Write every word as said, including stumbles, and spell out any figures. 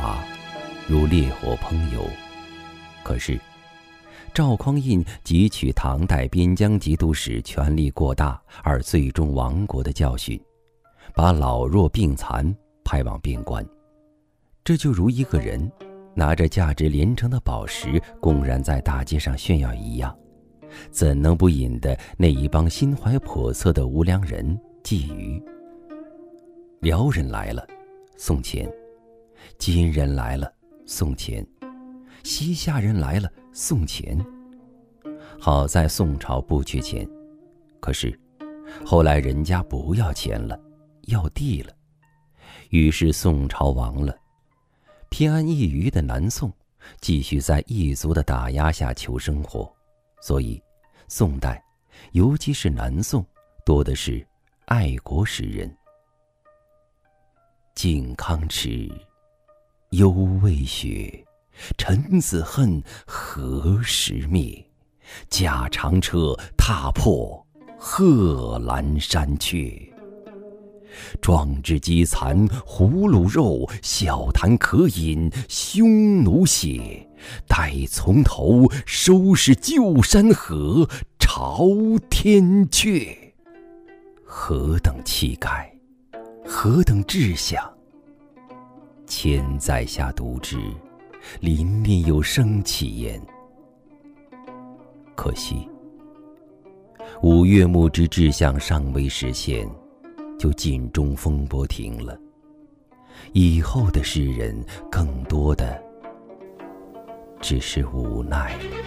华，如烈火烹油。可是赵匡胤汲取唐代边疆节度使权力过大而最终亡国的教训，把老弱病残派往边关。这就如一个人拿着价值连城的宝石公然在大街上炫耀一样，怎能不引得那一帮心怀叵测的无良人觊觎？辽人来了，送钱；金人来了，送钱；西夏人来了，送钱。好在宋朝不缺钱，可是后来人家不要钱了，要地了，于是宋朝亡了。偏安一隅的南宋继续在异族的打压下求生活，所以宋代，尤其是南宋，多的是爱国诗人。靖康耻，犹未雪，臣子恨，何时灭？驾长车，踏破贺兰山缺。壮志饥残胡虏肉，笑谈渴饮匈奴血。待从头，收拾旧山河，朝天阙。何等气概，何等志向！千载下读之，临念有生气焉。可惜五岳牧之志向尚未实现，就尽中风波停了。以后的诗人更多的只是无奈。